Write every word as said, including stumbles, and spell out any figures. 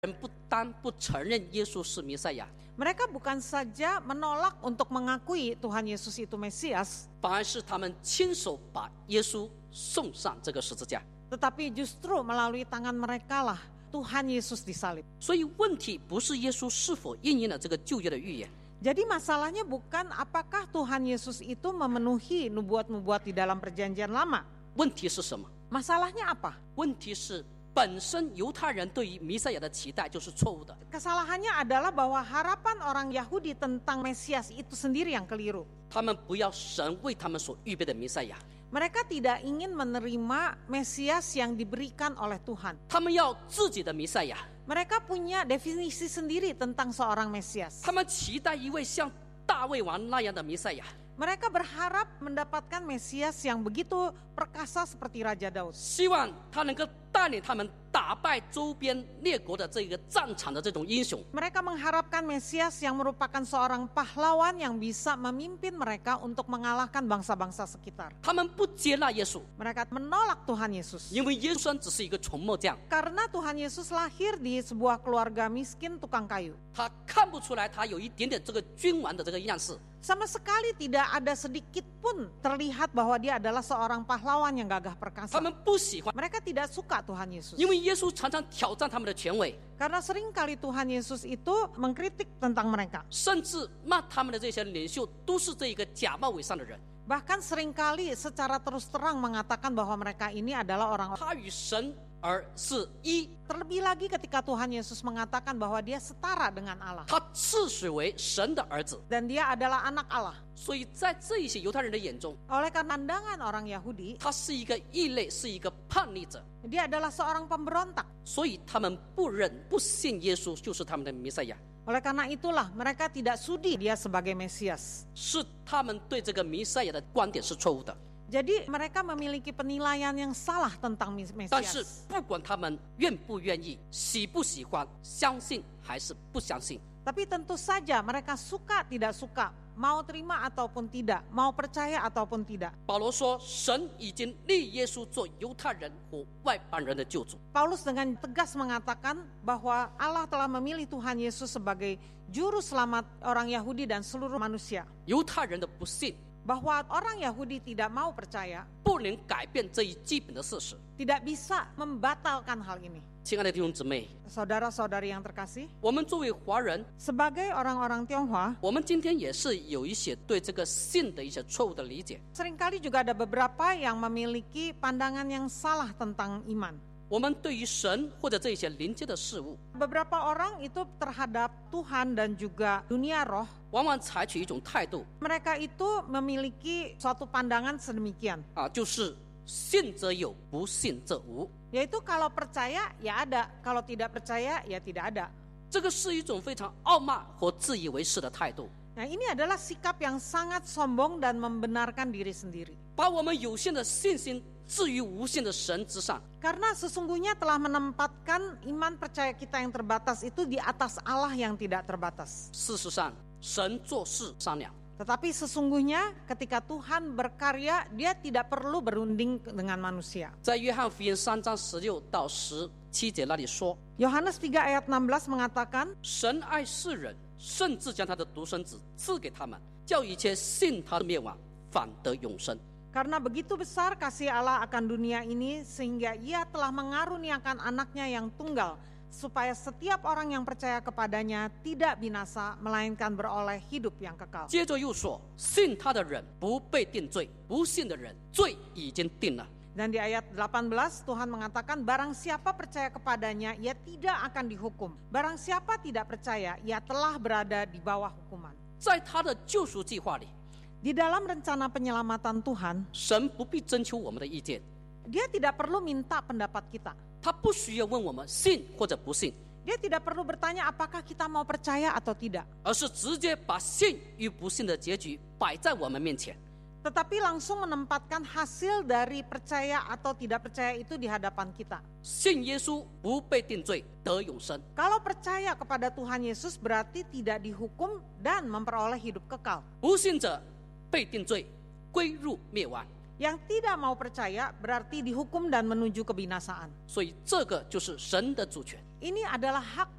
人不单不承认耶稣是弥赛亚， Mereka bukan saja menolak untuk mengakui Tuhan Yesus itu Mesias, 反而是他们亲手把耶稣送上这个十字架。 tetapi justru melalui tangan mereka lah Tuhan Yesus disalib. 所以问题不是耶稣是否应验了这个旧约的预言， Jadi masalahnya bukan apakah Tuhan Yesus itu memenuhi nubuat-nubuat di dalam perjanjian lama. 问题是什么？ Masalahnya apa? 问题是本身犹太人对于弥赛亚的期待就是错误的。 Kesalahannya adalah bahwa harapan orang Yahudi tentang Mesias itu sendiri yang keliru. 他们不要神为他们所预备的弥赛亚， Mereka tidak ingin menerima Mesias yang diberikan oleh Tuhan. 他们要自己的弥赛亚， Mereka punya definisi sendiri tentang seorang Mesias. 他们期待一位像大卫王那样的弥赛亚， Mereka berharap mendapatkan Mesias yang begitu perkasa seperti Raja Daud. 希望他能够带领他们打败周边列国的这个战场的这种英雄。 Mereka mengharapkan Mesias yang merupakan seorang pahlawan yang bisa memimpin mereka untuk mengalahkan bangsa-bangsa sekitar. 他们不接纳耶稣， Mereka menolak Tuhan Yesus. 因为耶稣只是一个穷木匠， Karena Tuhan Yesus lahir di sebuah keluarga miskin tukang kayu. 他看不出来他有一点点这个君王的这个样式。 Sama sekali tidak ada sedikit pun terlihat bahwa dia adalah seorang pahlawan yang gagah perkasa. 他们不喜欢， Mereka tidak suka Tuhan Yesus. 因为耶稣常常挑战他们的权威， Karena seringkali Tuhan Yesus itu mengkritik tentang mereka. 甚至骂他们的这些领袖都是这一个假冒伪善的人。 Bahkan seringkali secara terus terang mengatakan bahwa mereka ini adalah orang. 他与神而是一， Terlebih lagi ketika Tuhan Yesus mengatakan bahwa dia setara dengan Allah. 他赐水为神的儿子。 Dan dia adalah anak Allah. 所以在这一些犹太人的眼中， Oleh karena pandangan orang Yahudi, 他是一个异类，是一个叛逆者， dia adalah seorang pemberontak. 所以他们不认不信耶稣就是他们的弥赛亚， Oleh karena itulah mereka tidak sudi dia sebagai Mesias. 是他们对这个弥赛亚的观点是错误的。 Jadi mereka memiliki penilaian yang salah tentang 但是 Mesias. 不管他们愿不愿意、喜不喜欢、相信还是不相信， Tapi tentu saja mereka suka tidak suka, mau terima ataupun tidak, mau percaya ataupun tidak. 保罗说，神已经立耶稣做犹太人和外邦人的救主。 Paulus dengan tegas mengatakan bahwa Allah telah memilih Tuhan Yesus sebagai juru selamat orang Yahudi dan seluruh manusia. 犹太人的不信 Bahwa orang Yahudi tidak mau percaya, 不能改变这一基本的事实。 tidak bisa membatalkan hal ini. 亲爱的弟兄姊妹， Saudara-saudari yang terkasih, 我们作为华人， sebagai orang-orang Tionghoa, 我们今天也是有一些对这个信的一些错误的理解。 seringkali juga ada beberapa yang memiliki pandangan yang salah tentang iman. 我们对于神或者这些临界的事物， Beberapa orang itu terhadap Tuhan dan juga dunia roh, 往往采取一种态度 mereka itu memiliki suatu pandangan sedemikian. 啊，就是信则有，不信则无。 Yaitu kalau percaya ya ada, kalau tidak percaya ya tidak ada. 这个是一种非常傲慢和自以为是的态度， Nah, ini adalah sikap yang sangat sombong dan membenarkan diri sendiri. 把我们有限的信心置于无限的神之上。 Karena sesungguhnya telah menempatkan iman percaya kita yang terbatas itu di atas Allah yang tidak terbatas. 事实上，神做事商量， Tetapi sesungguhnya ketika Tuhan berkarya, dia tidak perlu berunding dengan manusia. 在约翰福音三章十六到十七节那里说， Yohanes tiga ayat enam belas mengatakan, 神爱世人，甚至将他的独生子赐给他们，叫一切信他的灭亡，反得永生。 karena begitu besar kasih Allah akan dunia ini sehingga ia telah mengaruniakan anaknya yang tunggal, supaya setiap orang yang percaya kepadanya tidak binasa, melainkan beroleh hidup yang kekal. 接着又说，信他的人不被定罪，不信的人罪已经定了。 Dan di ayat delapan belas Tuhan mengatakan, barang siapa percaya kepadanya, ia tidak akan dihukum. Barang siapa tidak percaya, ia telah berada di bawah hukuman. 在他的救赎计划里， Di dalam rencana penyelamatan Tuhan, 神不必征求我们的意见， dia tidak perlu minta pendapat kita. 他不需要问我们信或者不信， Dia tidak perlu bertanya apakah kita mau percaya atau tidak. 而是直接把信与不信的结局摆在我们面前。 Tetapi langsung menempatkan hasil dari percaya atau tidak percaya itu di hadapan kita. 信耶稣不被定罪，得永生； Kalau percaya kepada Tuhan Yesus berarti tidak dihukum dan memperoleh hidup kekal. 不信者被定罪，归入灭亡。 Yang tidak mau percaya berarti dihukum dan menuju kebinasaan. 所以这个就是神的主权。 Ini adalah hak